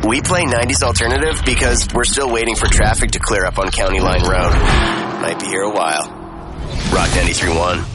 We play 90s Alternative because we're still waiting for traffic to clear up on County Line Road. Might be here a while. Rock 93.1.